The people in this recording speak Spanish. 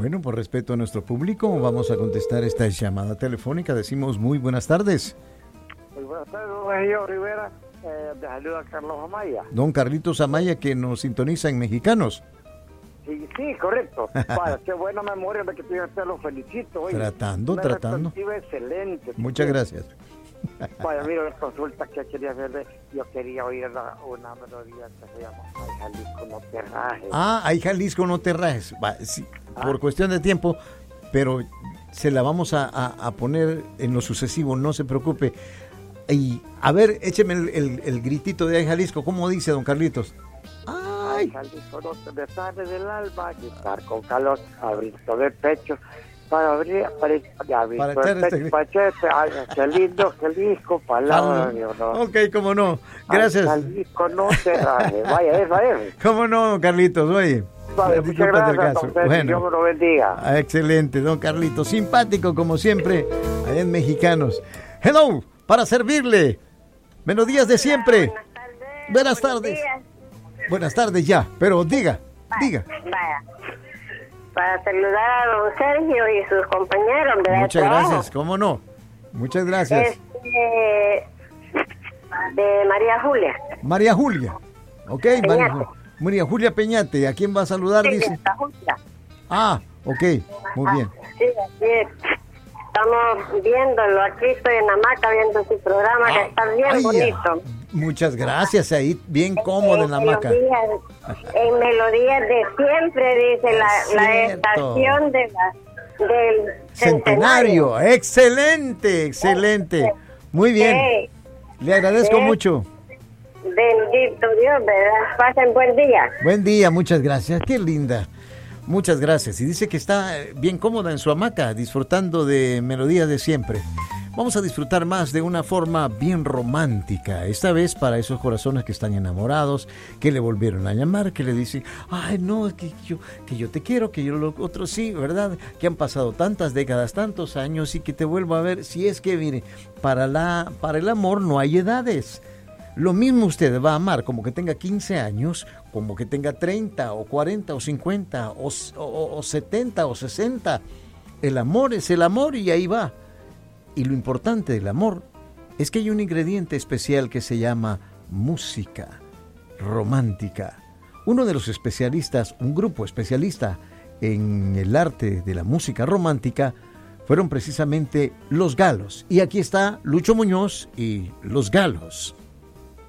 Bueno, por respeto a nuestro público, vamos a contestar esta llamada telefónica. Decimos muy buenas tardes. Muy buenas tardes, don Egidio Rivera. Te saluda Carlos Amaya. Don Carlitos Amaya, que nos sintoniza en Mexicanos. Sí, correcto. Vaya, qué buena memoria de que te lo felicito. Oye, Tratando. Una perspectiva excelente. Muchas gracias. Vaya, mira, la consulta que quería hacerle. Yo quería oír una melodía que se llama Ay, Jalisco, no te rajes. Ay, Jalisco, no te rajes. Sí, por cuestión de tiempo, pero se la vamos a poner en lo sucesivo, no se preocupe. Y a ver, écheme el gritito de Ay, Jalisco. ¿Cómo dice, don Carlitos? Ay, Jalisco, no te desarmes del alma, estar con calor, abrir todo el pecho. Para echar este qué lindo, Jalisco, palabra, no. Ok, cómo no. Gracias. Ay, Jalisco, no te rajes. Vaya, esa es. ¿Cómo no, don Carlitos? Oye. Vale, muchas gracias, don César, bueno, Dios me lo bendiga. Excelente, don Carlitos. Simpático, como siempre, allá en Mexicanos. Hello, para servirle. Melodías de siempre. Buenas tardes. Buenas tardes ya, pero diga. Vaya. Para saludar a don Sergio y sus compañeros. Muchas gracias, cómo no. Muchas gracias. De María Julia. María Julia. Ok, María Julia Peñate. ¿A quién va a saludar? Sí, dice. Julia. Ok, muy bien. Sí, así es. Estamos viéndolo. Aquí estoy en hamaca viendo su programa que está bien bonito. Muchas gracias, ahí bien cómodo en la hamaca. En melodías de siempre, dice la estación del centenario. Excelente. Muy bien. Le agradezco mucho. Bendito Dios, ¿verdad? Pasen buen día. Buen día, muchas gracias. Qué linda. Muchas gracias. Y dice que está bien cómoda en su hamaca, disfrutando de melodías de siempre. Vamos a disfrutar más de una forma bien romántica, esta vez para esos corazones que están enamorados, que le volvieron a llamar, que le dicen, ay no, que yo te quiero, que yo lo otro sí, ¿verdad? Que han pasado tantas décadas, tantos años y que te vuelvo a ver. Si es que, mire, para el amor no hay edades. Lo mismo usted va a amar como que tenga 15 años, como que tenga 30 o 40 o 50 o 70 o 60. El amor es el amor y ahí va. Y lo importante del amor es que hay un ingrediente especial que se llama música romántica. Uno de los especialistas, un grupo especialista en el arte de la música romántica, fueron precisamente Los Galos. Y aquí está Lucho Muñoz y Los Galos.